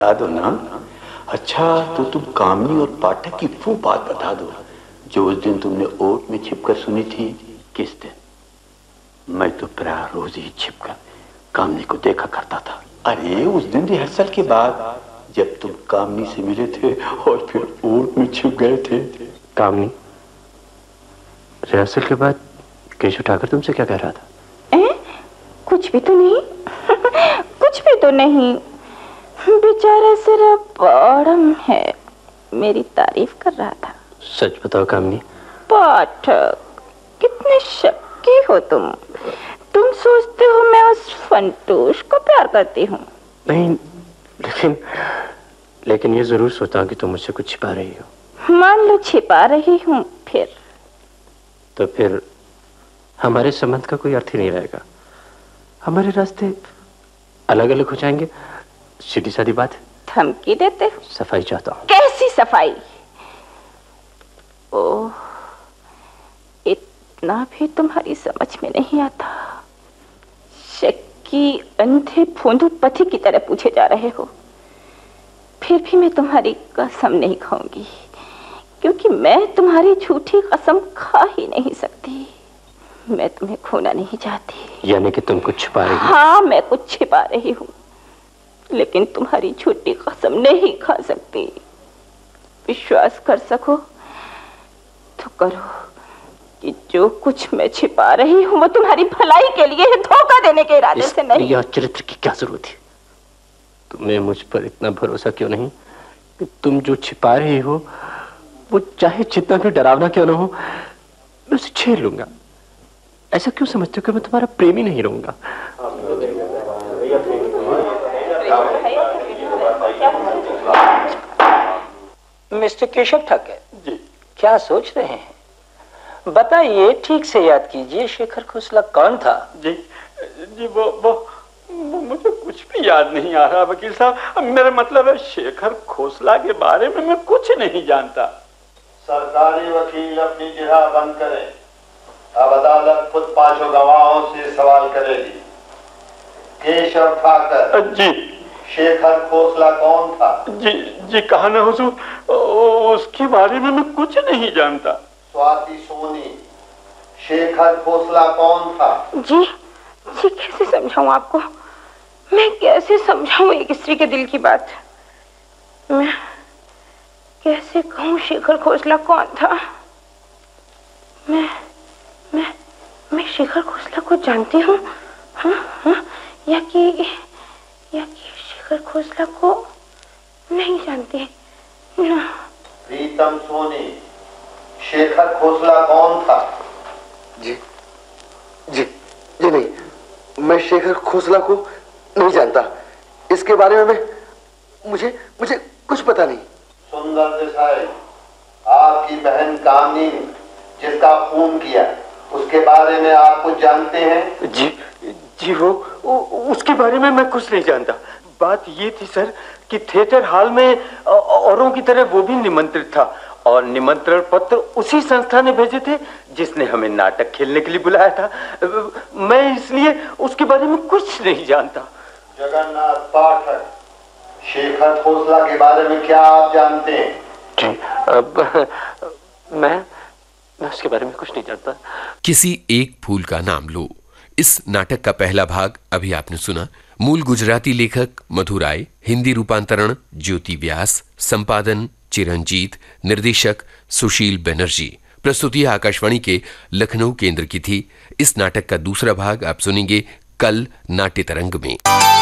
बता दो ना। अच्छा तो तुम कामनी और पाठक की वो बात बता दो जो उस दिन तुमने ओट में छिपकर सुनी थी। किस दिन? मैं तो प्राय रोज ही छिपकर कामनी को देखा करता था। अरे उस दिन रिहर्सल के बाद जब तुम कामनी से मिले थे और फिर ओट में छिप गए थे। कामनी रिहर्सल के बाद केशव ठाकर तुमसे क्या कह रहा था? कुछ भी तो नहीं कुछ भी तो नहीं। बेचारा सिर्फ आड़म है, मेरी तारीफ कर रहा था। सच बताओ कामनी। पाठक कितने शक्की हो तुम सोचते हो मैं उस फंटूश को प्यार करती हूँ। नहीं लेकिन ये जरूर सोचता हूँ कि तुम मुझसे कुछ छिपा रही हो। मान लो छिपा रही हूँ, फिर हमारे संबंध का कोई अर्थ ही नहीं रहेगा। हमारे रास्ते अलग अलग हो जाएंगे। सीधी सादी बात है। धमकी देते हो? सफाई चाहता हूँ। कैसी सफाई? ओह, इतना भी तुम्हारी समझ में नहीं आता। शक्की अंधे फोंदू पति की तरह पूछे जा रहे हो। फिर भी मैं तुम्हारी कसम नहीं खाऊंगी, क्योंकि मैं तुम्हारी झूठी कसम खा ही नहीं सकती। मैं तुम्हें खोना नहीं चाहती। यानी कि तुम कुछ छिपा रही हो? हाँ, मैं कुछ छिपा रही हूँ, लेकिन तुम्हारी झूठी कसम नहीं खा सकती। विश्वास कर सको तो करो कि जो कुछ मैं छिपा रही हूँ वो तुम्हारी भलाई के लिए है, धोखा देने के इरादे से नहीं। यह चरित्र की क्या जरूरत है? तुम्हें मुझ पर इतना भरोसा क्यों नहीं कि तुम जो छिपा रही हो वो चाहे जितना भी डरावना क्यों ना हो, मैं उसे छेड़ लूंगा। ऐसा क्यों समझते हो कि मैं तुम्हारा प्रेमी नहीं रहूंगा? मिस्टर केशव ठाकर जी, क्या सोच रहे हैं? बताइए, ठीक से याद कीजिए, शेखर खोसला कौन था? जी जी वो मुझे कुछ भी याद नहीं आ रहा वकील साहब। मेरा मतलब है शेखर खोसला के बारे में मैं कुछ नहीं जानता। सरकारी वकील अपनी जिरह बंद करें। अब अदालत खुद पांचों गवाहों से सवाल करेगी। केशव ठाकर जी, शेखर खोसला कौन था? जी कहा ना हुजूर, उसके बारे में मैं कुछ नहीं जानता। स्वाति सोनी, शेखर खोसला कौन था? जी कैसे समझाऊं आपको? मैं कैसे समझाऊं एक स्त्री के दिल की बात? मैं कैसे कहूं शेखर खोसला कौन था? मैं शेखर खोसला को जानती हूँ, या कि शेखर खोसला को नहीं जानती। प्रीतम सोनी, शेखर खोसला कौन था? जी नहीं, मैं शेखर खोसला को नहीं जानता। इसके बारे में मुझे कुछ पता नहीं। सुंदर देसाई, आपकी बहन कामनी जिसका खून किया, उसके बारे में आप कुछ जानते हैं? जी वो उसके बारे में मैं कुछ नहीं जानता। बात ये थी सर कि थिएटर हॉल में औरों की तरह वो भी निमंत्रित था, और निमंत्रण पत्र उसी संस्था ने भेजे थे जिसने हमें नाटक खेलने के लिए बुलाया था। मैं इसलिए उसके बारे में कुछ नहीं जानता। जगन्नाथ पाठक, शेखर खोसला के बारे में क्या आप जानते हैं? मैं उसके बारे में कुछ नहीं जानता। किसी एक फूल का नाम लो। इस नाटक का पहला भाग अभी आपने सुना। मूल गुजराती लेखक मधु राय, हिंदी रूपांतरण ज्योति व्यास, संपादन चिरंजीत, निर्देशक सुशील बनर्जी। प्रस्तुति आकाशवाणी के लखनऊ केंद्र की थी। इस नाटक का दूसरा भाग आप सुनेंगे कल नाट्य तरंग में।